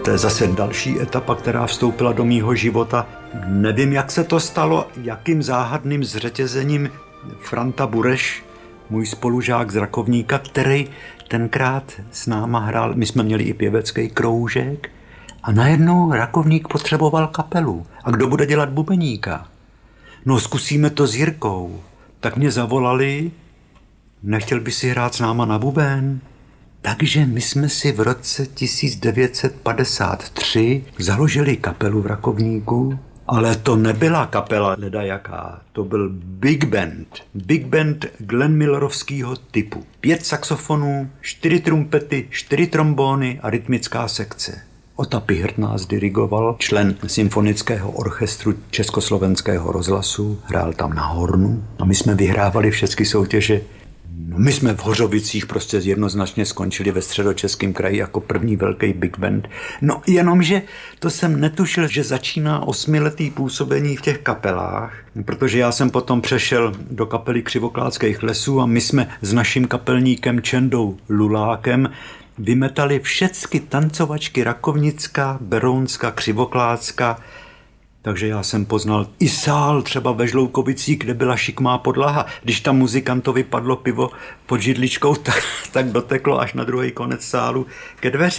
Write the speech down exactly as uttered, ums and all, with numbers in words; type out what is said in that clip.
To je zase další etapa, která vstoupila do mýho života. Nevím, jak se to stalo, jakým záhadným zřetězením Franta Bureš, můj spolužák z Rakovníka, který tenkrát s náma hrál, my jsme měli i pěvecký kroužek a najednou Rakovník potřeboval kapelu. A kdo bude dělat bubeníka? No, zkusíme to s Jirkou. Tak mě zavolali, nechtěl by si hrát s náma na buben? Takže my jsme si v roce tisíc devět set padesát tři založili kapelu v Rakovníku, ale to nebyla kapela ledajaká, to byl big band. Big band Glenn Millerovského typu. Pět saxofonů, čtyři trumpety, čtyři trombóny a rytmická sekce. Ota Pichrt nás dirigoval, člen symfonického orchestru Československého rozhlasu, hrál tam na hornu a my jsme vyhrávali všechny soutěže. No, my jsme v Hořovicích prostě jednoznačně skončili ve Středočeském kraji jako první velký big band. No jenomže to jsem netušil, že začíná osmiletý působení v těch kapelách, protože já jsem potom přešel do kapely Křivoklátských lesů a my jsme s naším kapelníkem Čendou Lulákem vymetali všechny tancovačky Rakovnická, Berounská, Křivoklátská. Takže já jsem poznal i sál třeba ve Žloukovicích, kde byla šikmá podlaha. Když tam muzikantovi padlo pivo pod židličkou, tak, tak doteklo až na druhý konec sálu ke dveři.